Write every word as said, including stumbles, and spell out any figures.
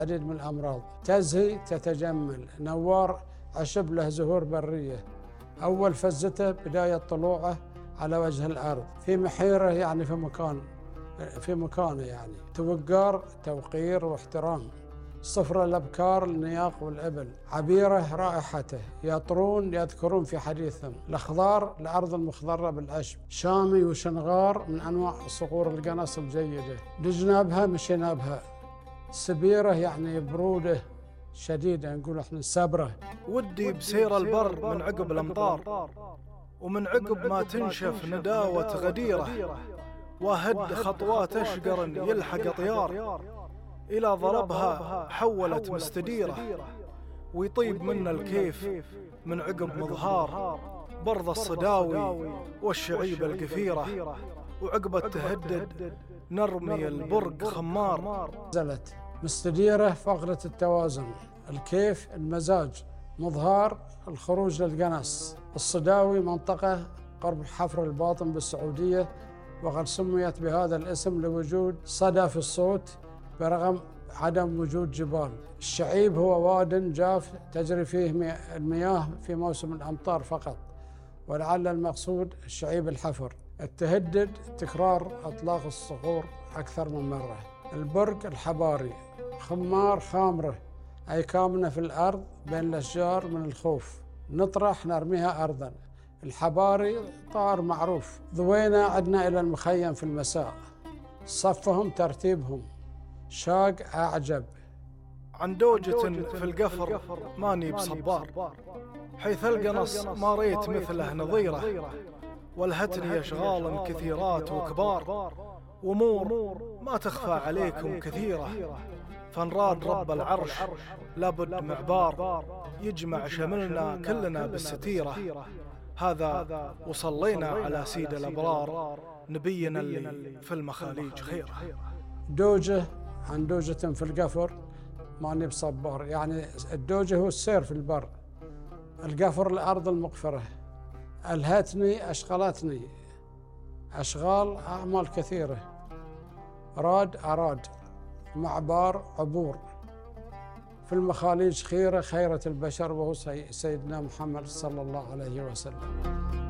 عديد من الأمراض. تزهي تتجمل. نوار عشب له زهور برية. أول فزته بداية طلوعه على وجه الأرض، في محيره يعني في مكان في مكانه يعني. توقار توقير واحترام. صفر الأبكار النياق والإبل. عبيرة رائحته. يطرون يذكرون في حديثهم. الأخضار الأرض المخضرة بالعشب. شامي وشنغار من أنواع صقور القنص الجيدة. لجنابها مشينا بها. سبيرة يعني برودة شديدة، نقول احنا السبرة. ودي بسير البر من عقب الأمطار، ومن عقب ما تنشف نداوة غديرة، وهد خطوات أشقر يلحق طيار، إلى ضربها حولت مستديرة، ويطيب منا الكيف من عقب مظهار، برض الصداوي والشعيب القفيرة، وعقب التهدد نرمي البرق خمار. نزلت مستديرة فقرة التوازن. الكيف المزاج. مظهار الخروج للقنص. الصداوي منطقة قرب حفر الباطن بالسعودية، وقد سميت بهذا الاسم لوجود صدى في الصوت برغم عدم وجود جبال. الشعيب هو واد جاف تجري فيه المياه في موسم الأمطار فقط، ولعل المقصود الشعيب الحفر. التهدد تكرار أطلاق الصخور أكثر من مرة. البرق الحباري. خمار خامرة أي كامنة في الأرض بين الأشجار من الخوف، نطرح نرميها أرضا. الحباري طار معروف. ضوينا عدنا إلى المخيم في المساء. صفهم ترتيبهم. شاق أعجب. عن دوجة في القفر ماني بصبار، حيث القنص ما ريت مثله نظيرة، والهتني أشغال كثيرات وكبار، وأمور ما تخفى عليكم كثيرة، فنراد رب العرش لابد معبار، يجمع شملنا كلنا بالستيرة. هذا وصلينا على سيد الأبرار، نبينا اللي في المخاليج خيره. دوجة عن دوجة في القفر ماني بصبار، يعني الدوجة هو السير في البر، القفر الأرض المقفرة. الهتني أشغلتني. أشغال أعمال كثيرة. راد أراد. معبار عبور. في المخاليج خيرة خيرة البشر، وهو سيدنا محمد صلى الله عليه وسلم.